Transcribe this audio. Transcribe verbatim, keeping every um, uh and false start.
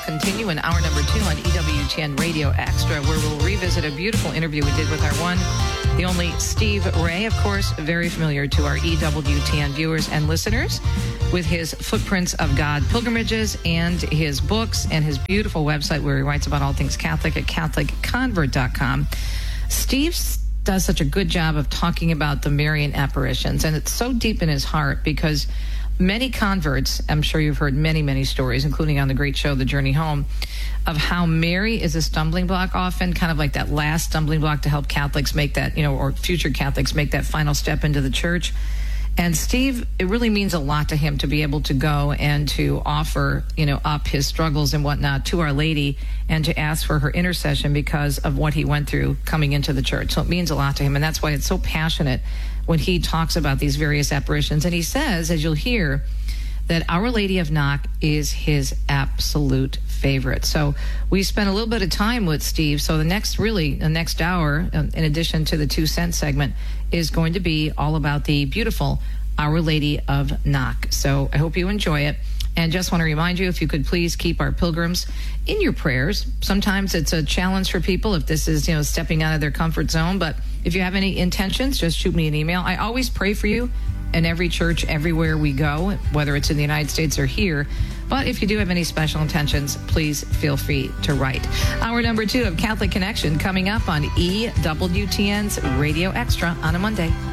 continue in hour number two on E W T N Radio Extra, where we'll revisit a beautiful interview we did with our one, the only Steve Ray, of course, very familiar to our E W T N viewers and listeners, with his Footprints of God pilgrimages and his books and his beautiful website where he writes about all things Catholic at Catholic Convert dot com. Steve does such a good job of talking about the Marian apparitions, and it's so deep in his heart because many converts, I'm sure you've heard many, many stories, including on the great show, The Journey Home, of how Mary is a stumbling block often, kind of like that last stumbling block to help Catholics make that, you know, or future Catholics make that final step into the church. And Steve, it really means a lot to him to be able to go and to offer, you know, up his struggles and whatnot to Our Lady and to ask for her intercession because of what he went through coming into the church. So it means a lot to him, and that's why it's so passionate when he talks about these various apparitions. And he says, as you'll hear, that Our Lady of Knock is his absolute favorite. So we spent a little bit of time with Steve. So the next, really, the next hour, in addition to the two cent segment, is going to be all about the beautiful Our Lady of Knock. So I hope you enjoy it. And just want to remind you, if you could please keep our pilgrims in your prayers. Sometimes it's a challenge for people if this is, you know, stepping out of their comfort zone. But if you have any intentions, just shoot me an email. I always pray for you in every church, everywhere we go, whether it's in the United States or here. But if you do have any special intentions, please feel free to write. Hour number two of Catholic Connection coming up on E W T N's Radio Extra on a Monday.